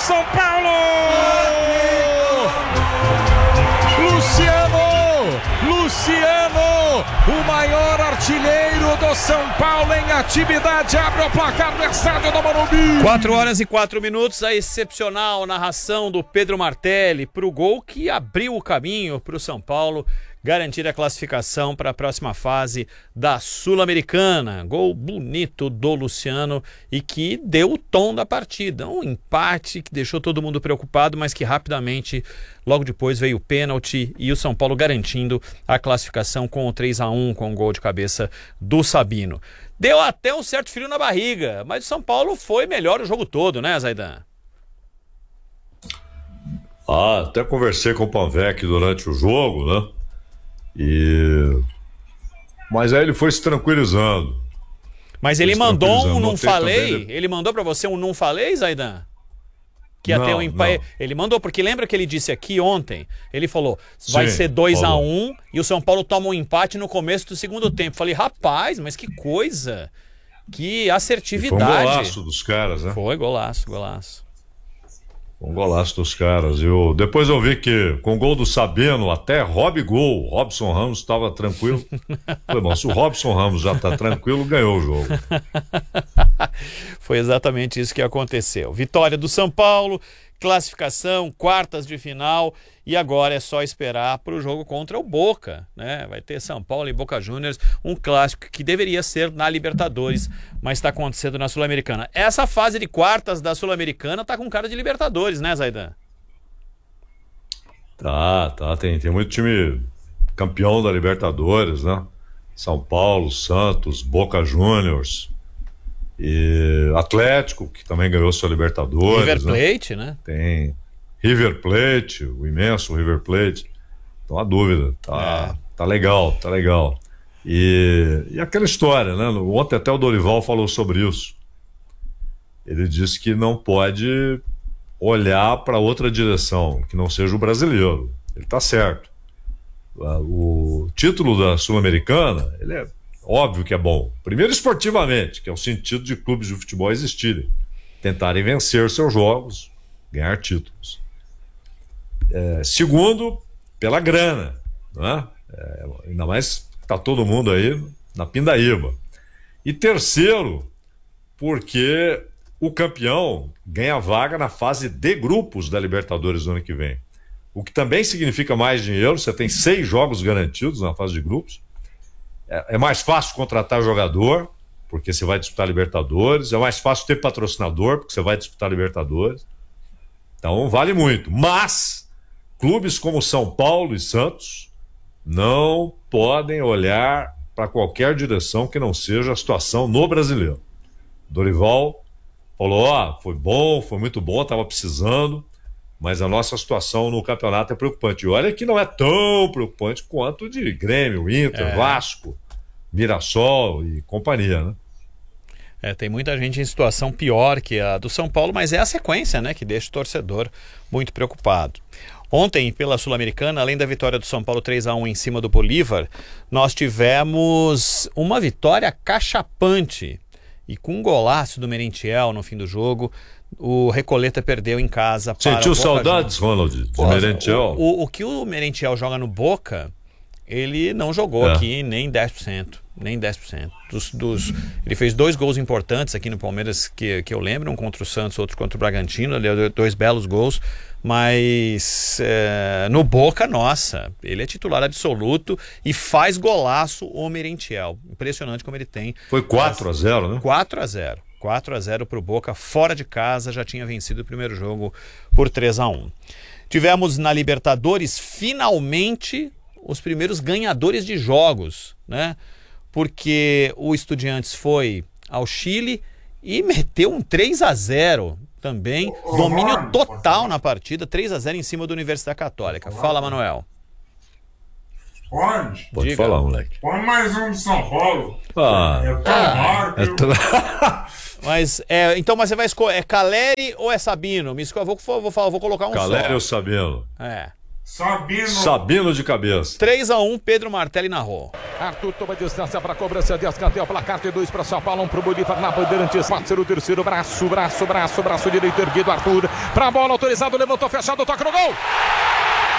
São Paulo! Luciano, o maior artilheiro do São Paulo em atividade, abre o placar do estádio do Morumbi. 4h04, a excepcional narração do Pedro Martelli para o gol que abriu o caminho para o São Paulo garantir a classificação para a próxima fase da Sul-Americana. Gol bonito do Luciano e que deu o tom da partida. Um empate que deixou todo mundo preocupado, mas que rapidamente, logo depois, veio o pênalti e o São Paulo garantindo a classificação com o 3-1, com o gol de cabeça do Sabino. Deu até um certo frio na barriga, mas o São Paulo foi melhor o jogo todo, né, Zaidan? Até conversei com o Panvec durante o jogo, né? Mas aí ele foi se tranquilizando. Mas ele mandou um não falei? Ele mandou pra você um não falei, Zaidan? Que ia ter um empate. Ele mandou, porque lembra que ele disse aqui ontem? Ele falou, vai ser 2-1 e o São Paulo toma um empate no começo do segundo tempo. Falei, rapaz, mas que coisa! Que assertividade. Foi um golaço dos caras, né? Foi, golaço. Um golaço dos caras. Depois eu vi que com o gol do Sabino, até Robson Ramos estava tranquilo. Foi bom, se o Robson Ramos já está tranquilo, ganhou o jogo. Foi exatamente isso que aconteceu. Vitória do São Paulo, classificação, quartas de final, e agora é só esperar para o jogo contra o Boca, né? Vai ter São Paulo e Boca Juniors, um clássico que deveria ser na Libertadores, mas está acontecendo na Sul-Americana. Essa fase de quartas da Sul-Americana tá com cara de Libertadores, né, Zaidan? Tá, tem muito time campeão da Libertadores, né? São Paulo, Santos, Boca Juniors e Atlético, que também ganhou sua Libertadores. River Plate, né? Tem River Plate, o imenso River Plate. Então a dúvida, tá legal. E aquela história, né? Ontem até o Dorival falou sobre isso. Ele disse que não pode olhar para outra direção, que não seja o brasileiro. Ele tá certo. O título da Sul-Americana, ele é óbvio que é bom. Primeiro, esportivamente, que é o sentido de clubes de futebol existirem. Tentarem vencer seus jogos, ganhar títulos. Segundo, pela grana, né? Ainda mais tá todo mundo aí na pindaíba. E terceiro, porque o campeão ganha vaga na fase de grupos da Libertadores no ano que vem. O que também significa mais dinheiro, você tem 6 jogos garantidos na fase de grupos. É mais fácil contratar jogador, porque você vai disputar Libertadores. É mais fácil ter patrocinador, porque você vai disputar Libertadores. Então vale muito. Mas clubes como São Paulo e Santos não podem olhar para qualquer direção que não seja a situação no brasileiro. Dorival falou, foi bom, foi muito bom, estava precisando, mas a nossa situação no campeonato é preocupante. E olha que não é tão preocupante quanto de Grêmio, Inter, Vasco, Mirassol e companhia, né? Tem muita gente em situação pior que a do São Paulo, mas é a sequência, né, que deixa o torcedor muito preocupado. Ontem, pela Sul-Americana, além da vitória do São Paulo 3-1 em cima do Bolívar, nós tivemos uma vitória cachapante. E com um golaço do Merentiel no fim do jogo, o Recoleta perdeu em casa para Sentiu saudades, Ronald, de Merentiel? O que o Merentiel joga no Boca, ele não jogou aqui nem 10%. Nem 10%. Ele fez 2 gols importantes aqui no Palmeiras que eu lembro, um contra o Santos, outro contra o Bragantino. Ele deu 2 belos gols, mas no Boca, nossa, ele é titular absoluto e faz golaço o Merentiel. Impressionante como ele tem. Foi 4-0, né? 4-0. 4-0 para o Boca, fora de casa, já tinha vencido o primeiro jogo por 3-1. Tivemos na Libertadores, finalmente, os primeiros ganhadores de jogos, né? Porque o Estudiantes foi ao Chile e meteu um 3-0 também, domínio total na partida, 3-0 em cima da Universidade Católica. Fala, Manuel. Pode falar, moleque. Põe mais um de São Paulo. Mas, então, mas você vai escolher, é Caleri ou é Sabino? Me escolhe, vou colocar um Caleri só. ou Sabino? Sabino de cabeça. 3-1, Pedro Martelli narrou. Arthur toma distância para a cobrança de escanteio. Placar de 2 para São Paulo, 1 para o Bolívar na Bandeirantes. Pode ser o terceiro. Braço direito erguido. Arthur para a bola, autorizado, levantou, fechado, toca no gol.